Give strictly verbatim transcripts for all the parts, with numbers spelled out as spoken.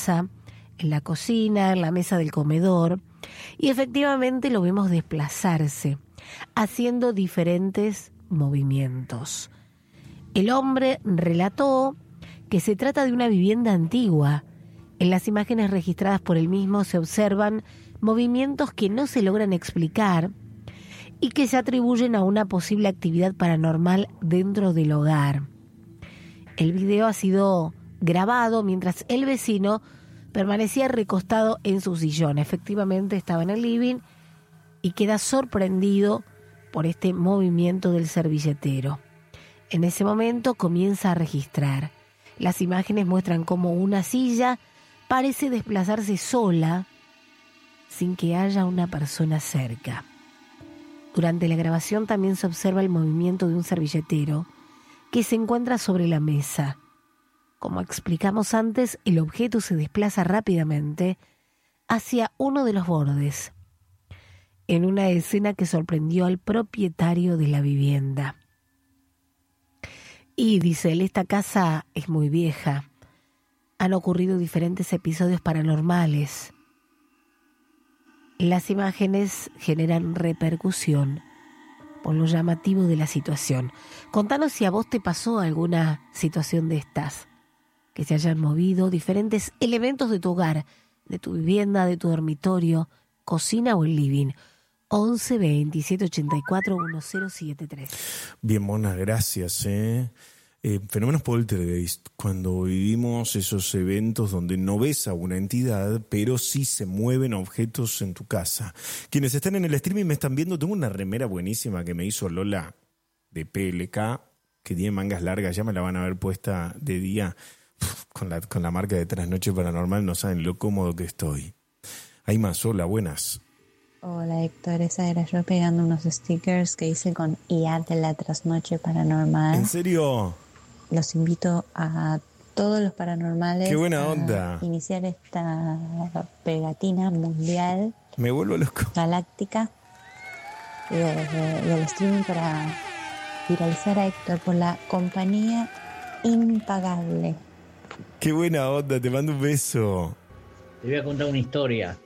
desplaza en la cocina, en la mesa del comedor, y efectivamente lo vemos desplazarse, haciendo diferentes movimientos. El hombre relató que se trata de una vivienda antigua. En las imágenes registradas por él mismo se observan movimientos que no se logran explicar y que se atribuyen a una posible actividad paranormal dentro del hogar. El video ha sido grabado mientras el vecino permanecía recostado en su sillón. Efectivamente estaba en el living y queda sorprendido por este movimiento del servilletero. En ese momento comienza a registrar. Las imágenes muestran cómo una silla parece desplazarse sola sin que haya una persona cerca. Durante la grabación también se observa el movimiento de un servilletero que se encuentra sobre la mesa. Como explicamos antes, el objeto se desplaza rápidamente hacia uno de los bordes, en una escena que sorprendió al propietario de la vivienda. Y dice él, esta casa es muy vieja. Han ocurrido diferentes episodios paranormales. Las imágenes generan repercusión por lo llamativo de la situación. Contanos si a vos te pasó alguna situación de estas, que se hayan movido diferentes elementos de tu hogar, de tu vivienda, de tu dormitorio, cocina o el living. once veintisiete ochenta y cuatro diez setenta y tres. Bien, Mona, gracias. ¿eh? Eh, fenómenos poltergeist, cuando vivimos esos eventos donde no ves a una entidad, pero sí se mueven objetos en tu casa. Quienes están en el streaming me están viendo, tengo una remera buenísima que me hizo Lola de P L K, que tiene mangas largas, ya me la van a ver puesta de día, Uf, con la, con la marca de Trasnoche Paranormal, no saben lo cómodo que estoy. Hay más, hola, buenas. Hola Héctor, esa era yo pegando unos stickers que hice con I A de la Trasnoche Paranormal. ¿En serio? Los invito a todos los paranormales. ¡Qué buena onda! A iniciar esta pegatina mundial. Me vuelvo loco. Galáctica. Y de, de, del streaming para viralizar a Héctor por la compañía impagable. ¡Qué buena onda! Te mando un beso. Te voy a contar una historia.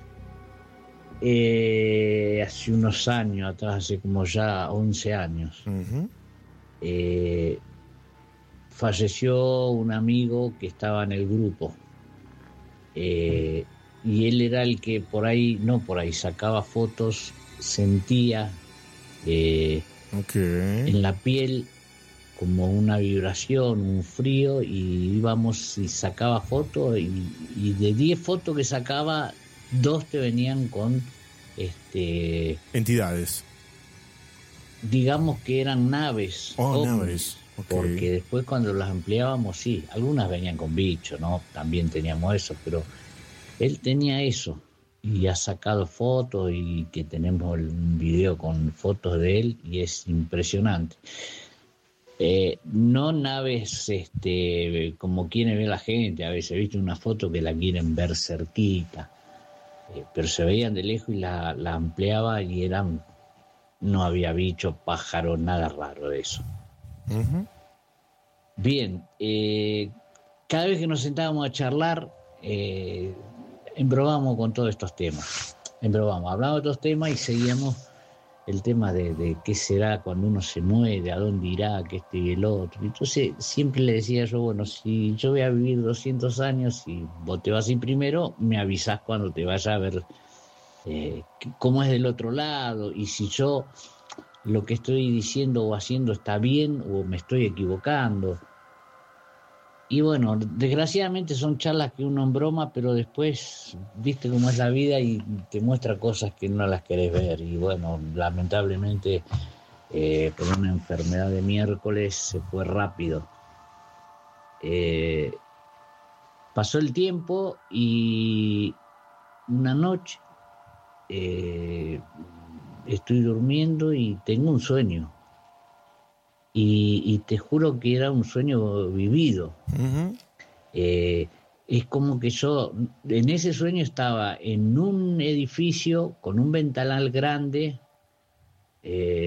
Eh, hace unos años atrás, hace como ya once años, uh-huh. eh, falleció un amigo que estaba en el grupo, eh, y él era el que por ahí, no por ahí, sacaba fotos, sentía eh, okay. en la piel como una vibración, un frío, y íbamos y sacaba fotos, y, y de diez fotos que sacaba, dos te venían con este entidades, digamos que eran naves, oh, naves. Okay. Porque después cuando las ampliábamos, sí, algunas venían con bichos, ¿no? También teníamos eso, pero él tenía eso y ha sacado fotos, y que tenemos un video con fotos de él y es impresionante. Eh, no naves este como quiere ver la gente, a veces viste una foto que la quieren ver cerquita, eh, pero se veían de lejos y la, la ampliaba y eran, no había bicho, pájaro, nada raro de eso. Uh-huh. Bien, eh, cada vez que nos sentábamos a charlar, eh, embrobamos con todos estos temas, embrobamos, hablamos de estos temas y seguíamos el tema de, de qué será cuando uno se muere, a dónde irá, que este y el otro. Entonces siempre le decía yo, bueno, si yo voy a vivir doscientos años y vos te vas a ir primero, me avisás cuando te vaya a ver eh, cómo es del otro lado, y si yo lo que estoy diciendo o haciendo está bien o me estoy equivocando. Y bueno, desgraciadamente son charlas que uno embroma, pero después viste cómo es la vida y te muestra cosas que no las querés ver. Y bueno, lamentablemente eh, por una enfermedad de miércoles se fue rápido. Eh, pasó el tiempo y una noche eh, estoy durmiendo y tengo un sueño. Y, y te juro que era un sueño vivido. Uh-huh. Eh, es como que yo en ese sueño estaba en un edificio con un ventanal grande, eh,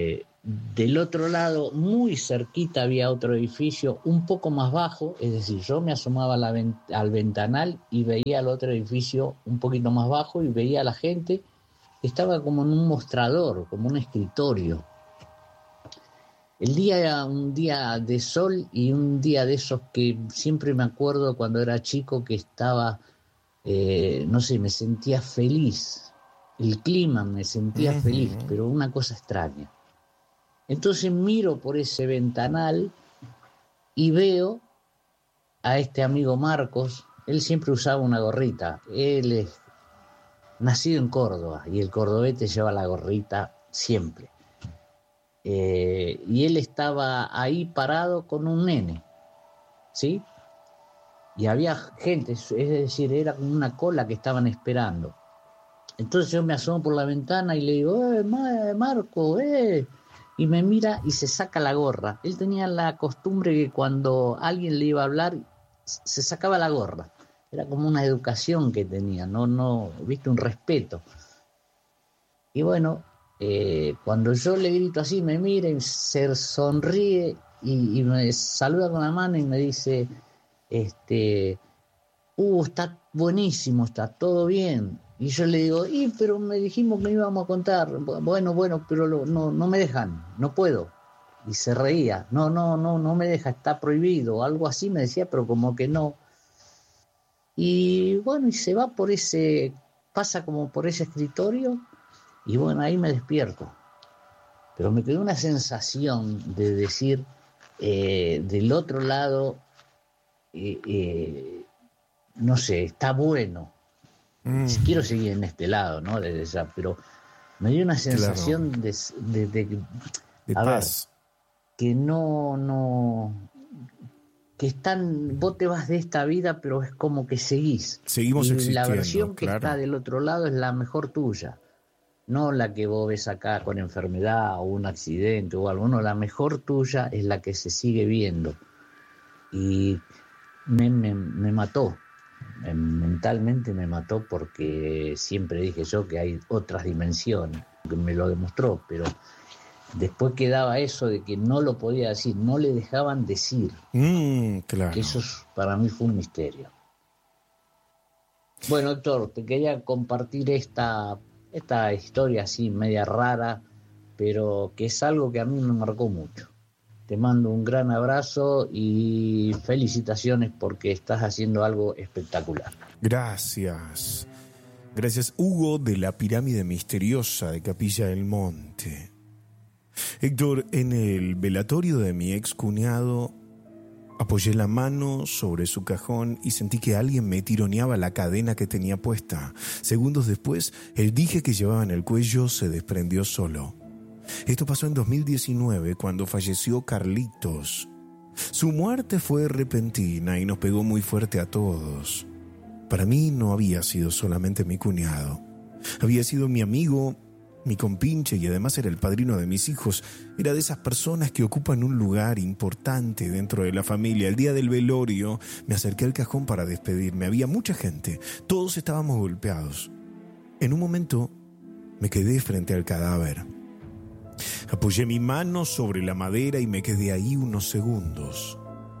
Del otro lado, muy cerquita, había otro edificio un poco más bajo, es decir, yo me asomaba a la vent- al ventanal y veía el otro edificio un poquito más bajo y veía a la gente que estaba como en un mostrador, como un escritorio. El día era un día de sol y un día de esos que siempre me acuerdo cuando era chico que estaba, eh, no sé, me sentía feliz. El clima me sentía uh-huh. feliz, pero una cosa extraña. Entonces miro por ese ventanal y veo a este amigo Marcos. Él siempre usaba una gorrita. Él es nacido en Córdoba y el cordobés lleva la gorrita siempre. Eh, y él estaba ahí parado con un nene, ¿sí? Y había gente, es decir, era como una cola que estaban esperando. Entonces yo me asomo por la ventana y le digo, ¡eh, Marco, eh! Y me mira y se saca la gorra. Él tenía la costumbre que cuando alguien le iba a hablar, se sacaba la gorra. Era como una educación que tenía, no, no, viste, un respeto. Y bueno, eh, cuando yo le grito así, me mira y se sonríe y, y me saluda con la mano y me dice, este, uh, está buenísimo, está todo bien. Y yo le digo, y pero me dijimos que íbamos a contar. Bueno, bueno, pero lo, no, no me dejan, no puedo. Y se reía, no, no, no, no me deja, está prohibido. Algo así me decía, pero como que no. Y bueno, y se va por ese, pasa como por ese escritorio, y bueno, ahí me despierto. Pero me quedó una sensación de decir, eh, del otro lado, eh, eh, no sé, está bueno. Mm. Quiero seguir en este lado, ¿no? Desde ya, pero me dio una sensación claro. de, de, de, de, de a paz. Ver, que no, no, que están, vos te vas de esta vida, pero es como que seguís. Seguimos y existiendo. La versión que claro. está del otro lado es la mejor tuya, no la que vos ves acá con enfermedad o un accidente o algo, no, la mejor tuya es la que se sigue viendo. Y me, me, me mató. Mentalmente me mató porque siempre dije yo que hay otras dimensiones, que me lo demostró, pero después quedaba eso de que no lo podía decir, no le dejaban decir. Mm, claro. Que eso para mí fue un misterio. Bueno, Héctor, te quería compartir esta, esta historia así media rara, pero que es algo que a mí me marcó mucho. Te mando un gran abrazo y felicitaciones porque estás haciendo algo espectacular. Gracias. Gracias, Hugo, de la Pirámide Misteriosa de Capilla del Monte. Héctor, en el velatorio de mi ex cuñado, apoyé la mano sobre su cajón y sentí que alguien me tironeaba la cadena que tenía puesta. Segundos después, el dije que llevaba en el cuello se desprendió solo. Esto pasó en dos mil diecinueve, cuando falleció Carlitos. Su muerte fue repentina y nos pegó muy fuerte a todos. Para mí no había sido solamente mi cuñado. Había sido mi amigo, mi compinche y además era el padrino de mis hijos. Era de esas personas que ocupan un lugar importante dentro de la familia. El día del velorio me acerqué al cajón para despedirme. Había mucha gente, todos estábamos golpeados. En un momento me quedé frente al cadáver. Apoyé mi mano sobre la madera y me quedé ahí unos segundos.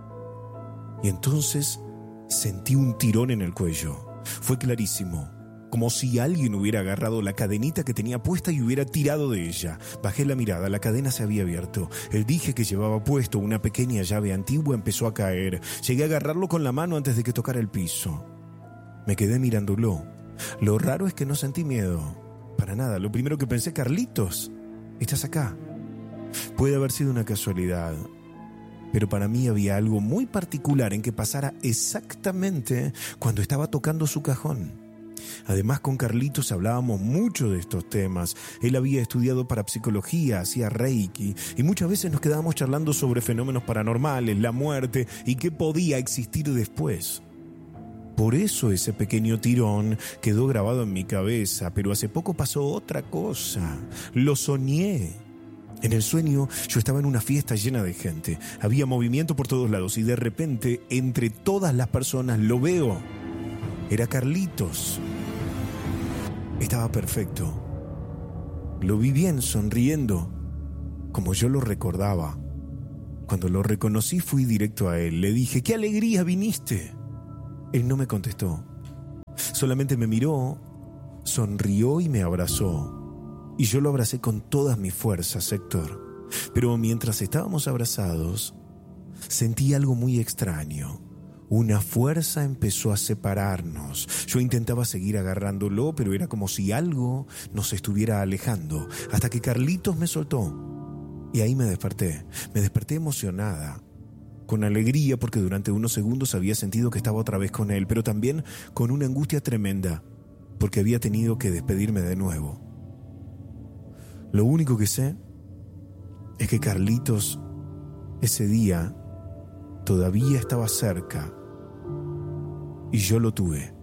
Y entonces sentí un tirón en el cuello. Fue clarísimo, como si alguien hubiera agarrado la cadenita que tenía puesta y hubiera tirado de ella. Bajé la mirada, la cadena se había abierto. El dije que llevaba puesto, una pequeña llave antigua, empezó a caer. Llegué a agarrarlo con la mano antes de que tocara el piso. Me quedé mirándolo. Lo raro es que no sentí miedo. Para nada. Lo primero que pensé, Carlitos, estás acá. Puede haber sido una casualidad, pero para mí había algo muy particular en que pasara exactamente cuando estaba tocando su cajón. Además, con Carlitos hablábamos mucho de estos temas. Él había estudiado parapsicología, hacía reiki, y muchas veces nos quedábamos charlando sobre fenómenos paranormales, la muerte y qué podía existir después. Por eso ese pequeño tirón quedó grabado en mi cabeza, pero hace poco pasó otra cosa. Lo soñé. En el sueño yo estaba en una fiesta llena de gente. Había movimiento por todos lados y de repente, entre todas las personas, lo veo. Era Carlitos. Estaba perfecto. Lo vi bien, sonriendo. como yo lo recordaba. Cuando lo reconocí fui directo a él. Le dije, ¡qué alegría viniste! Él no me contestó. Solamente me miró, sonrió y me abrazó. Y yo lo abracé con todas mis fuerzas, Héctor. Pero mientras estábamos abrazados, sentí algo muy extraño. Una fuerza empezó a separarnos. Yo intentaba seguir agarrándolo, pero era como si algo nos estuviera alejando, hasta que Carlitos me soltó. Y ahí me desperté. Me desperté emocionada, con alegría, porque durante unos segundos había sentido que estaba otra vez con él, pero también con una angustia tremenda, porque había tenido que despedirme de nuevo. Lo único que sé es que Carlitos ese día todavía estaba cerca y yo lo tuve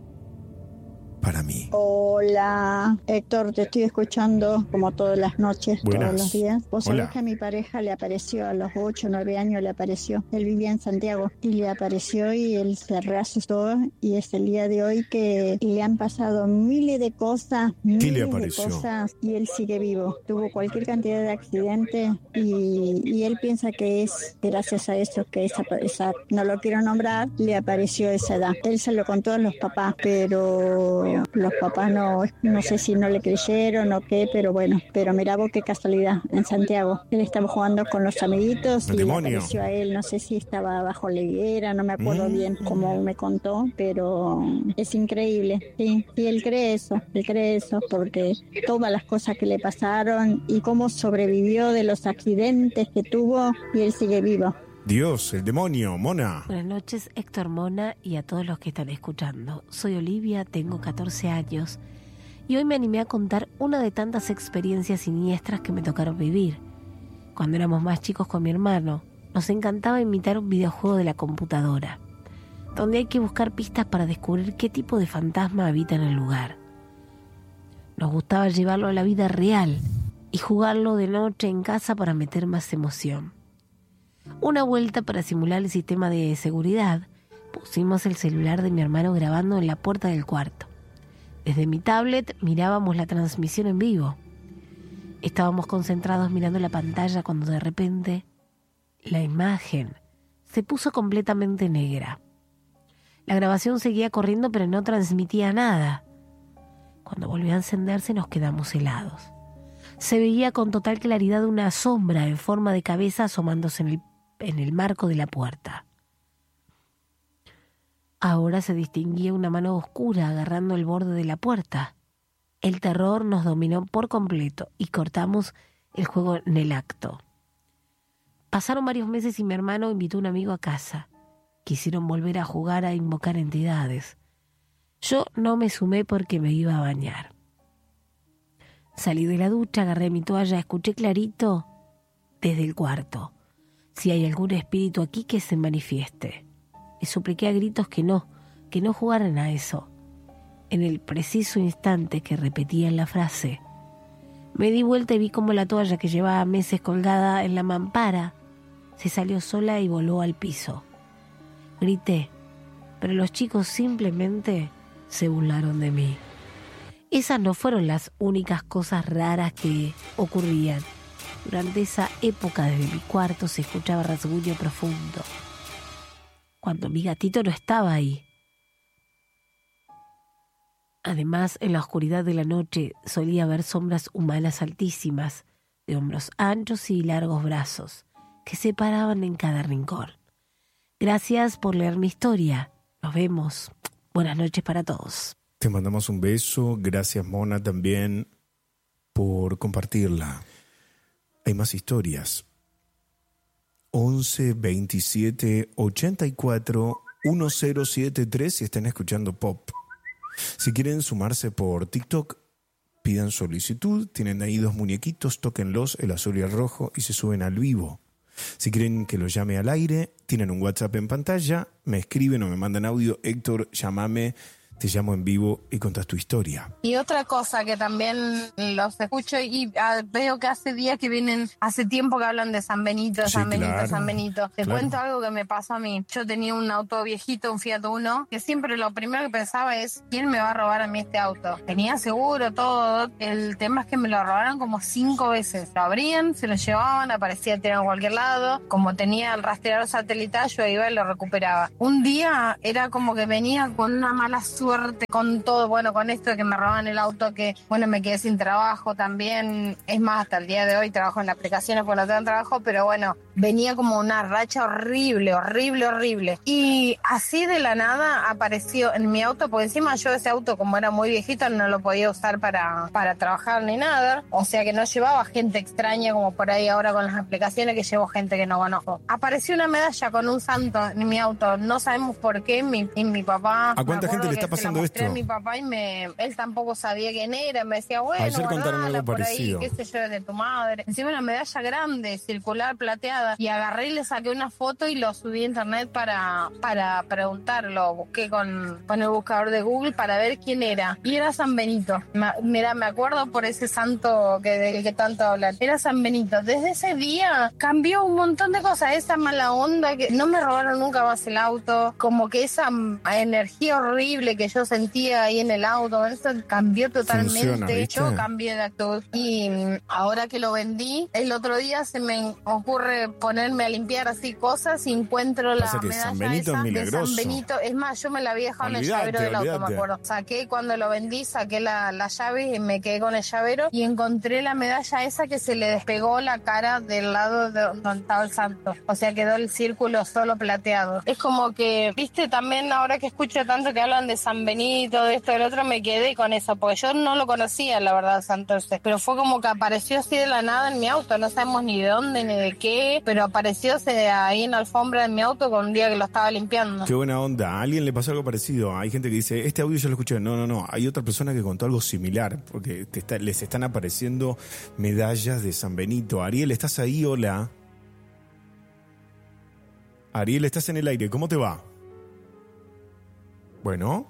para mí. Hola, Héctor, te estoy escuchando como todas las noches, Buenas. todos los días. Vos sabés Hola. que a mi pareja le apareció a los ocho, nueve años, le apareció. Él vivía en Santiago y le apareció y él se reasustó, y es el día de hoy que le han pasado miles de cosas, miles le de apareció? cosas, y él sigue vivo. Tuvo cualquier cantidad de accidentes y, y él piensa que es gracias a eso que esa, esa, no lo quiero nombrar, le apareció esa edad. Él se lo contó a los papás, pero los papás no, no sé si no le creyeron o qué, pero bueno, pero mirá vos qué casualidad, en Santiago. Él estaba jugando con los amiguitos El y demonio. le apareció a él, no sé si estaba bajo la higuera, no me acuerdo Mm. bien cómo me contó, pero es increíble, sí, sí, él cree eso, él cree eso porque todas las cosas que le pasaron y cómo sobrevivió de los accidentes que tuvo, y él sigue vivo. Dios, el demonio, Mona. Buenas noches, Héctor, Mona, y a todos los que están escuchando. Soy Olivia, tengo catorce años y hoy me animé a contar una de tantas experiencias siniestras que me tocaron vivir. Cuando éramos más chicos con mi hermano, nos encantaba imitar un videojuego de la computadora, donde hay que buscar pistas para descubrir qué tipo de fantasma habita en el lugar. Nos gustaba llevarlo a la vida real y jugarlo de noche en casa para meter más emoción. Una vuelta, para simular el sistema de seguridad, pusimos el celular de mi hermano grabando en la puerta del cuarto. Desde mi tablet mirábamos la transmisión en vivo. Estábamos concentrados mirando la pantalla cuando de repente la imagen se puso completamente negra. La grabación seguía corriendo, pero no transmitía nada. Cuando volvió a encenderse nos quedamos helados. Se veía con total claridad una sombra en forma de cabeza asomándose en el en el marco de la puerta. Ahora se distinguía una mano oscura agarrando el borde de la puerta. El terror nos dominó por completo y cortamos el juego en el acto. Pasaron varios meses y mi hermano invitó a un amigo a casa. Quisieron volver a jugar a invocar entidades. Yo no me sumé porque me iba a bañar. Salí de la ducha, agarré mi toalla, escuché clarito desde el cuarto: si hay algún espíritu aquí, que se manifieste. Y supliqué a gritos que no, que no jugaran a eso. En el preciso instante que repetían la frase, me di vuelta y vi como la toalla que llevaba meses colgada en la mampara se salió sola y voló al piso. Grité, pero los chicos simplemente se burlaron de mí. Esas no fueron las únicas cosas raras que ocurrían. Durante esa época, desde mi cuarto se escuchaba rasguño profundo, cuando mi gatito no estaba ahí. Además, en la oscuridad de la noche solía ver sombras humanas altísimas, de hombros anchos y largos brazos, que se paraban en cada rincón. Gracias por leer mi historia. Nos vemos. Buenas noches para todos. Te mandamos un beso. Gracias, Mona, también por compartirla. Hay más historias. once veintisiete ochenta y cuatro diez setenta y tres si están escuchando pop. Si quieren sumarse por TikTok, pidan solicitud. Tienen ahí dos muñequitos, tóquenlos, el azul y el rojo, y se suben al vivo. Si quieren que los llame al aire, tienen un WhatsApp en pantalla, me escriben o me mandan audio: Héctor, llámame, te llamo en vivo y contás tu historia. Y otra cosa que también los escucho y ah, veo que hace días que vienen, hace tiempo que hablan de San Benito, Sí, San Benito, claro, San Benito. Te claro. cuento algo que me pasó a mí. Yo tenía un auto viejito, un Fiat Uno, que siempre lo primero que pensaba es, ¿quién me va a robar a mí este auto? Tenía seguro, todo. El tema es que me lo robaron como cinco veces. Lo abrían, se lo llevaban, aparecía tirado en cualquier lado. Como tenía el rastreador satelital, yo iba y lo recuperaba. Un día era como que venía con una mala suerte, con todo, bueno, con esto de que me roban el auto, que bueno, me quedé sin trabajo también. Es más, hasta el día de hoy trabajo en aplicaciones porque no tengo trabajo, pero bueno, venía como una racha horrible, horrible, horrible. Y así de la nada apareció en mi auto, porque encima yo ese auto, como era muy viejito, no lo podía usar para, para trabajar ni nada. O sea que no llevaba gente extraña como por ahí ahora con las aplicaciones que llevo gente que no conozco. Apareció una medalla con un santo en mi auto, no sabemos por qué, mi, y mi papá... ¿A cuánta gente le está pasando esto? A mi papá y me, él tampoco sabía quién era, me decía, bueno, ayer contaron algo por parecido. ahí, qué sé yo, es de tu madre. Encima una medalla grande, circular, plateada, y agarré y le saqué una foto y lo subí a internet para, para preguntarlo. Busqué con, con el buscador de Google para ver quién era. Y era San Benito. Ma, mira, me acuerdo por ese santo que, del que tanto hablan. Era San Benito. Desde ese día cambió un montón de cosas. Esa mala onda, que no me robaron nunca más el auto. Como que esa energía horrible que yo sentía ahí en el auto, eso cambió totalmente. Funciona, ¿viste? Yo cambié de actitud. Y ahora que lo vendí, el otro día se me ocurre ponerme a limpiar así cosas y encuentro la Pasa que medalla San Benito esa es de milagroso. San Benito. Es más, yo me la había dejado en el Olvídate, llavero del auto, olvídate. me acuerdo. Saqué, cuando lo vendí, saqué la, la llave y me quedé con el llavero y encontré la medalla esa que se le despegó la cara del lado de donde estaba el santo. O sea, quedó el círculo solo plateado. Es como que, viste, también ahora que escucho tanto que hablan de San Benito, de esto, del otro, me quedé con eso, porque yo no lo conocía, la verdad, santo ese. Pero fue como que apareció así de la nada en mi auto, no sabemos ni de dónde ni de qué, pero apareció ahí en la alfombra de mi auto con un día que lo estaba limpiando. Qué buena onda. A alguien le pasó algo parecido. Hay gente que dice, este audio yo lo escuché. No, no, no. Hay otra persona que contó algo similar, porque te está, les están apareciendo medallas de San Benito. Ariel, ¿estás ahí? Hola. Ariel, estás en el aire. ¿Cómo te va? Bueno.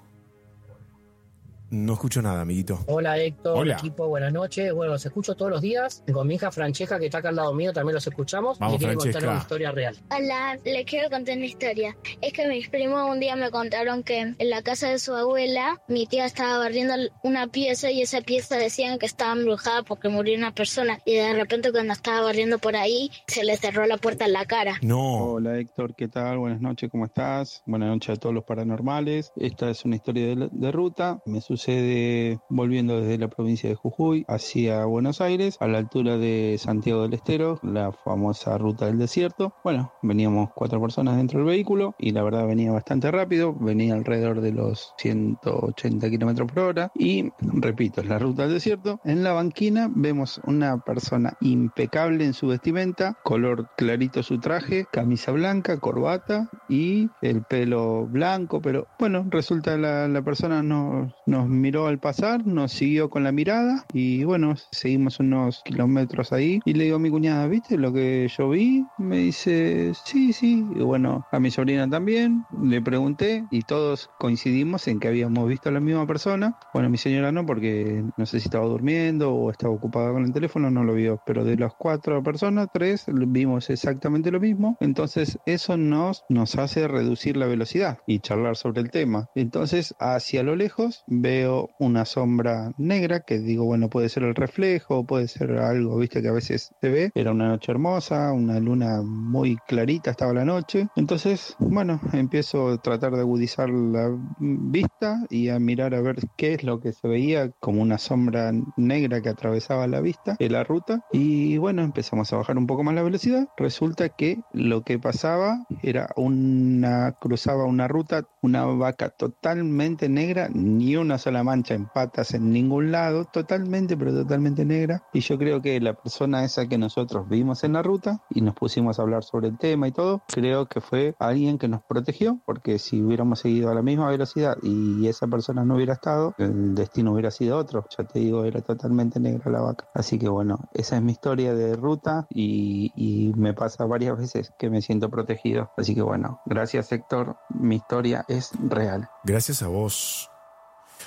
No escucho nada, amiguito. Hola Héctor, Hola. equipo, buenas noches. Bueno, los escucho todos los días. Con mi hija Francesca, que está acá al lado mío, también los escuchamos. Vamos, y quiero contar Francesca. una historia real. Hola, les quiero contar una historia. Es que mis primos un día me contaron que en la casa de su abuela, mi tía estaba barriendo una pieza y esa pieza decían que estaba embrujada porque murió una persona. Y de repente cuando estaba barriendo por ahí, se le cerró la puerta en la cara. No. Hola Héctor, ¿qué tal? Buenas noches, ¿cómo estás? Buenas noches a todos los paranormales. Esta es una historia de, de ruta. Me sucede volviendo desde la provincia de Jujuy hacia Buenos Aires, a la altura de Santiago del Estero, la famosa ruta del desierto. Bueno, veníamos cuatro personas dentro del vehículo y la verdad venía bastante rápido, venía alrededor de los ciento ochenta kilómetros por hora y, repito, es la ruta del desierto. En la banquina vemos una persona impecable en su vestimenta, color clarito su traje, camisa blanca, corbata y el pelo blanco, pero bueno, resulta la, la persona nos, nos miró al pasar, nos siguió con la mirada y bueno, seguimos unos kilómetros ahí y le digo a mi cuñada, ¿viste lo que yo vi? Me dice, sí, sí, y bueno, a mi sobrina también, le pregunté y todos coincidimos en que habíamos visto a la misma persona. Bueno, mi señora no, porque no sé si estaba durmiendo o estaba ocupada con el teléfono, no lo vio, pero de las cuatro personas, tres vimos exactamente lo mismo. Entonces eso nos, nos hace reducir la velocidad y charlar sobre el tema. Entonces hacia lo lejos veo una sombra negra que digo, bueno, puede ser el reflejo, puede ser algo, viste, que a veces se ve. Era una noche hermosa, una luna muy clarita estaba la noche. Entonces, bueno, empiezo a tratar de agudizar la vista y a mirar a ver qué es lo que se veía, como una sombra negra que atravesaba la vista de la ruta. Y bueno, empezamos a bajar un poco más la velocidad. Resulta que lo que pasaba era una, cruzaba una ruta, una vaca totalmente negra, ni una sola mancha en patas en ningún lado, totalmente, pero totalmente negra. Y yo creo que la persona esa que nosotros vimos en la ruta y nos pusimos a hablar sobre el tema y todo, creo que fue alguien que nos protegió, porque si hubiéramos seguido a la misma velocidad y esa persona no hubiera estado, el destino hubiera sido otro. Ya te digo, era totalmente negra la vaca. Así que bueno, esa es mi historia de ruta y, y me pasa varias veces que me siento protegido. Así que bueno, gracias Héctor, mi historia es real. Gracias a vos.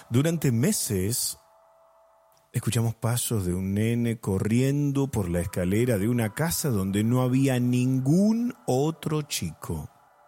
Durante meses escuchamos pasos de un nene corriendo por la escalera de una casa donde no había ningún otro chico.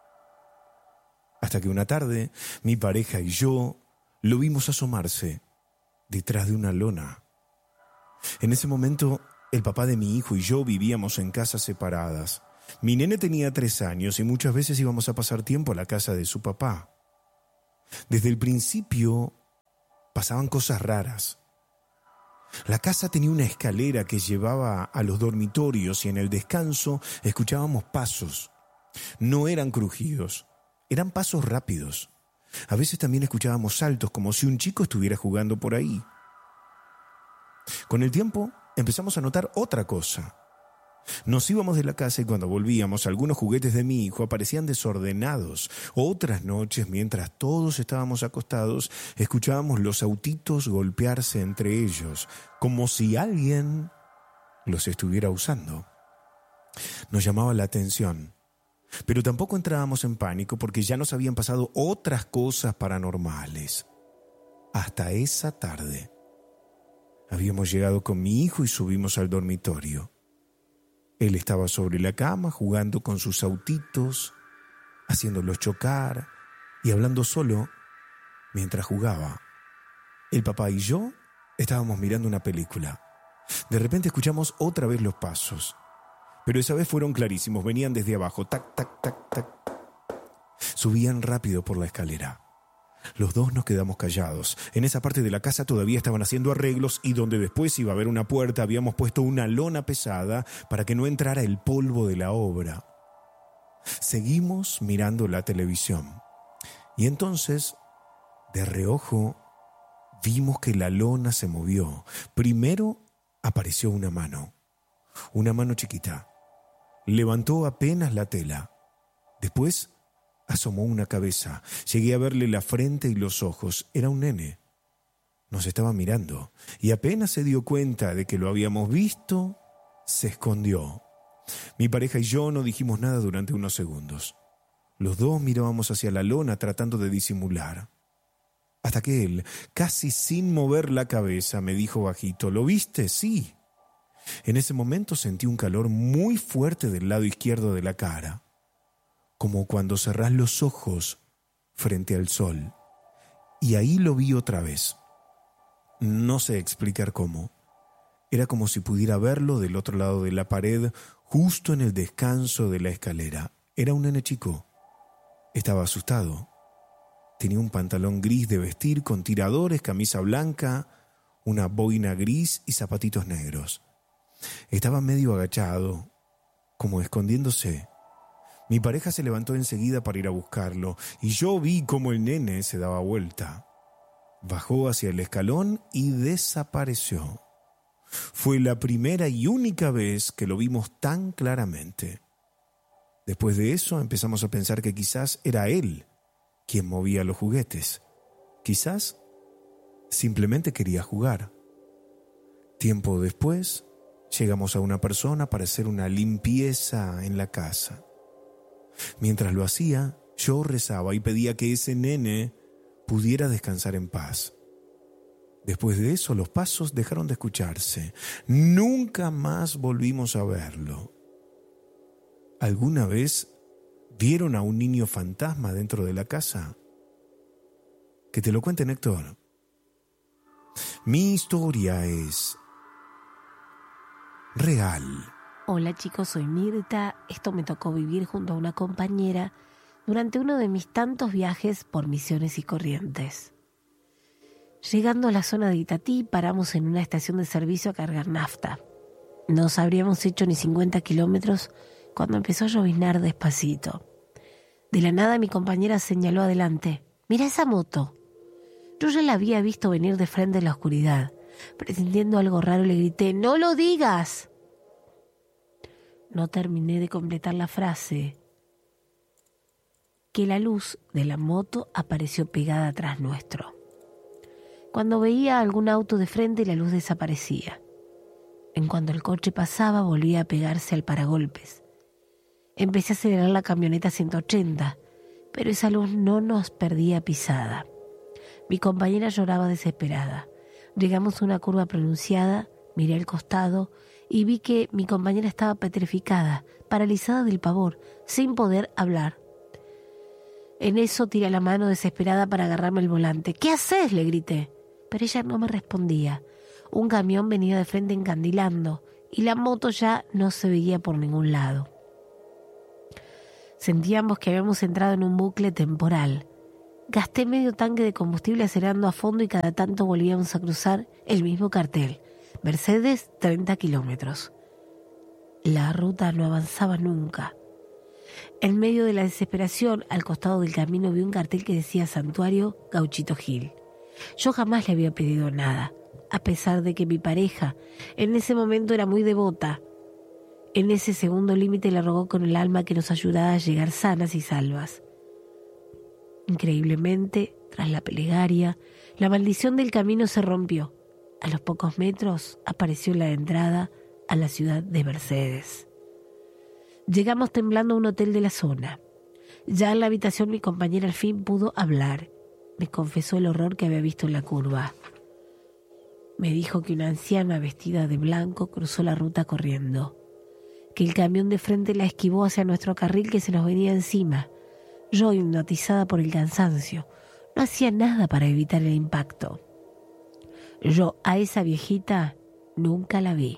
Hasta que una tarde, mi pareja y yo lo vimos asomarse detrás de una lona. En ese momento, el papá de mi hijo y yo vivíamos en casas separadas. Mi nene tenía tres años y muchas veces íbamos a pasar tiempo a la casa de su papá. Desde el principio pasaban cosas raras. La casa tenía una escalera que llevaba a los dormitorios y en el descanso escuchábamos pasos. No eran crujidos, eran pasos rápidos. A veces también escuchábamos saltos como si un chico estuviera jugando por ahí. Con el tiempo empezamos a notar otra cosa. Nos íbamos de la casa y cuando volvíamos, algunos juguetes de mi hijo aparecían desordenados. Otras noches, mientras todos estábamos acostados, escuchábamos los autitos golpearse entre ellos, como si alguien los estuviera usando. Nos llamaba la atención, pero tampoco entrábamos en pánico porque ya nos habían pasado otras cosas paranormales. Hasta esa tarde. Habíamos llegado con mi hijo y subimos al dormitorio. Él estaba sobre la cama jugando con sus autitos, haciéndolos chocar y hablando solo mientras jugaba. El papá y yo estábamos mirando una película. De repente escuchamos otra vez los pasos, pero esa vez fueron clarísimos, venían desde abajo, tac, tac, tac, tac. Subían rápido por la escalera. Los dos nos quedamos callados. En esa parte de la casa todavía estaban haciendo arreglos y donde después iba a haber una puerta habíamos puesto una lona pesada para que no entrara el polvo de la obra. Seguimos mirando la televisión y entonces, de reojo, vimos que la lona se movió. Primero apareció una mano, una mano chiquita. Levantó apenas la tela. Después asomó una cabeza. Llegué a verle la frente y los ojos. Era un nene. Nos estaba mirando y apenas se dio cuenta de que lo habíamos visto, se escondió. Mi pareja y yo no dijimos nada durante unos segundos. Los dos mirábamos hacia la lona tratando de disimular. Hasta que él, casi sin mover la cabeza, me dijo bajito: ¿Lo viste? Sí. En ese momento sentí un calor muy fuerte del lado izquierdo de la cara, como cuando cerrás los ojos frente al sol. Y ahí lo vi otra vez. No sé explicar cómo. Era como si pudiera verlo del otro lado de la pared, justo en el descanso de la escalera. Era un nene chico. Estaba asustado. Tenía un pantalón gris de vestir con tiradores, camisa blanca, una boina gris y zapatitos negros. Estaba medio agachado, como escondiéndose. Mi pareja se levantó enseguida para ir a buscarlo y yo vi cómo el nene se daba vuelta. Bajó hacia el escalón y desapareció. Fue la primera y única vez que lo vimos tan claramente. Después de eso empezamos a pensar que quizás era él quien movía los juguetes. Quizás simplemente quería jugar. Tiempo después llegamos a una persona para hacer una limpieza en la casa. Mientras lo hacía, yo rezaba y pedía que ese nene pudiera descansar en paz. Después de eso, los pasos dejaron de escucharse. Nunca más volvimos a verlo. ¿Alguna vez vieron a un niño fantasma dentro de la casa? Que te lo cuente, Héctor. Mi historia es real. Hola chicos, soy Mirta. Esto me tocó vivir junto a una compañera durante uno de mis tantos viajes por Misiones y Corrientes. Llegando a la zona de Itatí, paramos en una estación de servicio a cargar nafta. No habríamos hecho ni cincuenta kilómetros cuando empezó a lloviznar despacito. De la nada mi compañera señaló adelante: «Mira esa moto». Yo ya la había visto venir de frente en la oscuridad. Presintiendo algo raro le grité: «¡No lo digas!». No terminé de completar la frase que la luz de la moto apareció pegada atrás nuestro. Cuando veía algún auto de frente, la luz desaparecía. En cuanto el coche pasaba, volvía a pegarse al paragolpes. Empecé a acelerar la camioneta a ciento ochenta, pero esa luz no nos perdía pisada. Mi compañera lloraba desesperada. Llegamos a una curva pronunciada, miré al costado y vi que mi compañera estaba petrificada, paralizada del pavor, sin poder hablar. En eso tiré la mano desesperada para agarrarme el volante. ¿Qué haces?, le grité. Pero ella no me respondía. Un camión venía de frente encandilando y la moto ya no se veía por ningún lado. Sentíamos que habíamos entrado en un bucle temporal. Gasté medio tanque de combustible acelerando a fondo y cada tanto volvíamos a cruzar el mismo cartel. Mercedes, treinta kilómetros. La ruta no avanzaba nunca. En medio de la desesperación, al costado del camino vi un cartel que decía Santuario Gauchito Gil. Yo jamás le había pedido nada, a pesar de que mi pareja en ese momento era muy devota. En ese segundo límite le rogó con el alma que nos ayudara a llegar sanas y salvas. Increíblemente, tras la plegaria, la maldición del camino se rompió. A los pocos metros apareció la entrada a la ciudad de Mercedes. Llegamos temblando a un hotel de la zona. Ya en la habitación mi compañera al fin pudo hablar. Me confesó el horror que había visto en la curva. Me dijo que una anciana vestida de blanco cruzó la ruta corriendo, que el camión de frente la esquivó hacia nuestro carril que se nos venía encima. Yo, hipnotizada por el cansancio, no hacía nada para evitar el impacto. Yo a esa viejita nunca la vi.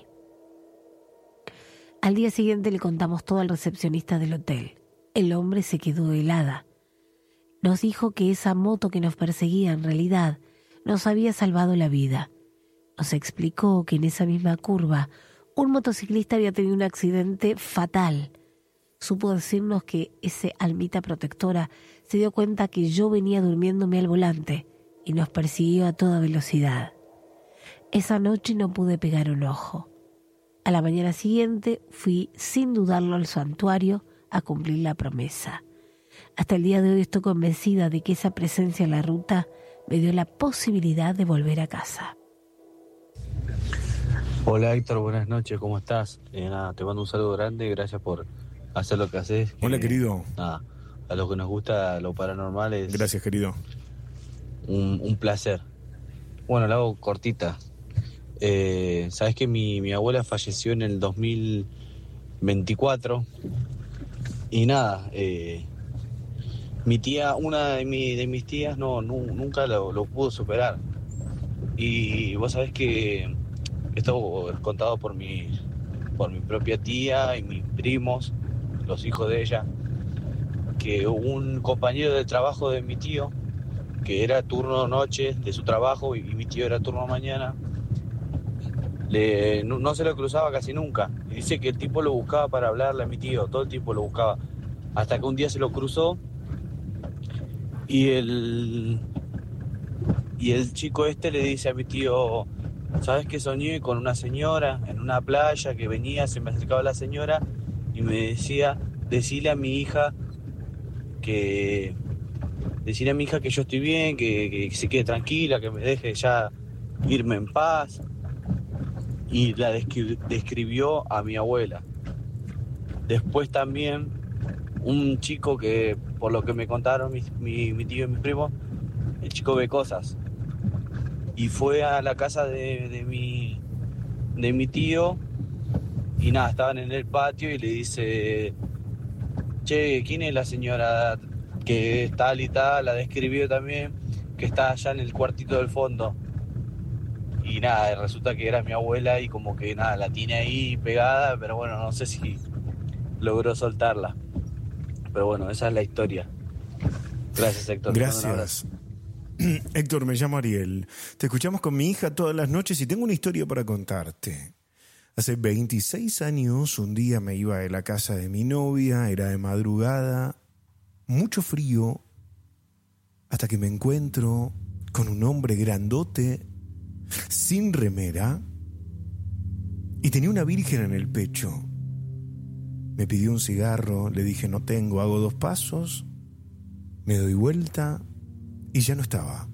Al día siguiente le contamos todo al recepcionista del hotel. El hombre se quedó helada. Nos dijo que esa moto que nos perseguía en realidad nos había salvado la vida. Nos explicó que en esa misma curva un motociclista había tenido un accidente fatal. Supo decirnos que ese almita protectora se dio cuenta que yo venía durmiéndome al volante y nos persiguió a toda velocidad. Esa noche no pude pegar un ojo. A la mañana siguiente fui sin dudarlo al santuario a cumplir la promesa. Hasta el día de hoy estoy convencida de que esa presencia en la ruta me dio la posibilidad de volver a casa. Hola Héctor, buenas noches, ¿cómo estás? Eh, nada, te mando un saludo grande, gracias por hacer lo que haces. Hola, eh, querido. Nada, a los que nos gusta lo paranormal es... Gracias, querido. Un, un placer. Bueno, la hago cortita. Eh, Sabes que mi, mi abuela falleció en el dos mil veinticuatro y nada, eh, mi tía, una de, mi, de mis tías no, no nunca lo, lo pudo superar. Y vos sabés que esto es contado por mi, por mi propia tía y mis primos, los hijos de ella, que un compañero de trabajo de mi tío, que era turno noche de su trabajo y, y mi tío era turno mañana, Le, no, no se lo cruzaba casi nunca. Y dice que el tipo lo buscaba para hablarle a mi tío, todo el tiempo lo buscaba. Hasta que un día se lo cruzó y el, y el chico este le dice a mi tío, ¿sabes qué soñé con una señora en una playa que venía, se me acercaba la señora y me decía, decile a mi hija que... Decirle a mi hija que yo estoy bien, que, que se quede tranquila, que me deje ya irme en paz. Y la descri- describió a mi abuela. Después también un chico que, por lo que me contaron mi, mi, mi tío y mi primo, el chico ve cosas. Y fue a la casa de, de, mi, de mi tío y nada, estaban en el patio y le dice, che, ¿quién es la señora que es tal y tal? La describió también, que está allá en el cuartito del fondo. Y nada, resulta que era mi abuela y como que nada, la tiene ahí pegada, pero bueno, no sé si logró soltarla. Pero bueno, esa es la historia. Gracias, Héctor. Gracias. Héctor, me llamo Ariel. Te escuchamos con mi hija todas las noches y tengo una historia para contarte. Hace veintiséis años, un día me iba a la casa de mi novia, era de madrugada, mucho frío, hasta que me encuentro con un hombre grandote, sin remera, y tenía una virgen en el pecho. Me pidió un cigarro, le dije no tengo, hago dos pasos, me doy vuelta y ya no estaba.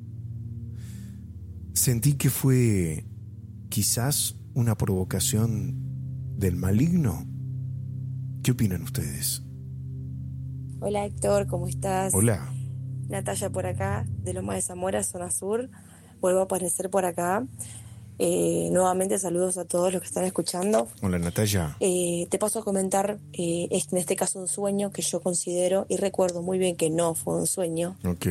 Sentí que fue quizás una provocación del maligno. ¿Qué opinan ustedes? Hola Héctor, ¿cómo estás? Hola. Natalia por acá, de Loma de Zamora, zona sur. Vuelvo a aparecer por acá. Eh, nuevamente saludos a todos los que están escuchando. Hola, Natalia. Eh, te paso a comentar, eh, en este caso un sueño que yo considero y recuerdo muy bien que no fue un sueño. Ok.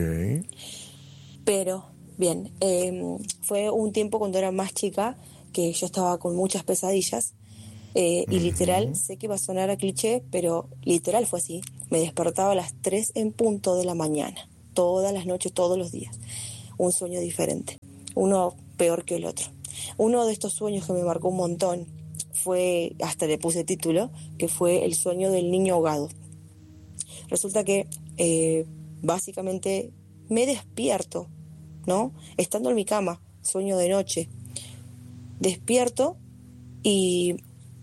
Pero, bien, eh, fue un tiempo cuando era más chica que yo estaba con muchas pesadillas. Eh, y literal, sé que va a sonar a cliché, pero literal fue así. Me despertaba a las tres en punto de la mañana, todas las noches, todos los días. Un sueño diferente, uno peor que el otro. Uno de estos sueños que me marcó un montón fue, hasta le puse título, que fue el sueño del niño ahogado. Resulta que eh, básicamente me despierto, ¿no? Estando en mi cama, sueño de noche, despierto y...